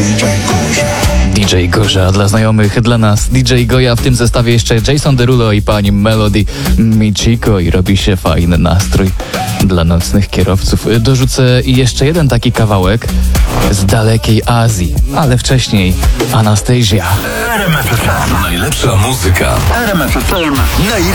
DJ Goja dla znajomych, dla nas DJ Goja, w tym zestawie jeszcze Jason Derulo i pani Melody Michiko i robi się fajny nastrój dla nocnych kierowców. Dorzucę jeszcze jeden taki kawałek z dalekiej Azji, ale wcześniej Anastasia. RMF FM. Najlepsza muzyka. RMF FM.